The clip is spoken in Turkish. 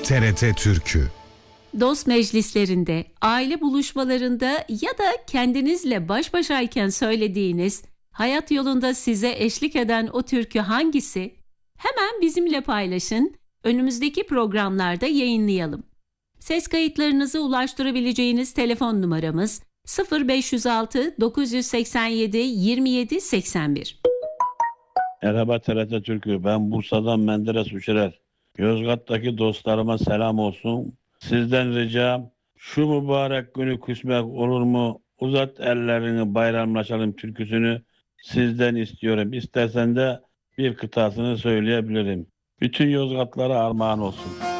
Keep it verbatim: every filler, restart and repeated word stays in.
T R T Türkü. Dost meclislerinde, aile buluşmalarında ya da kendinizle baş başayken söylediğiniz, hayat yolunda size eşlik eden o türkü hangisi? Hemen bizimle paylaşın, önümüzdeki programlarda yayınlayalım. Ses kayıtlarınızı ulaştırabileceğiniz telefon numaramız sıfır beş yüz altı dokuz yüz seksen yedi yirmi yedi seksen bir. Merhaba T R T Türkü. Ben Bursa'dan Menderes Uçerer. Yozgat'taki dostlarıma selam olsun. Sizden ricam şu mübarek günü küsmek olur mu? Uzat ellerini bayramlaşalım türküsünü sizden istiyorum. İstersen de bir kıtasını söyleyebilirim. Bütün Yozgatlara armağan olsun.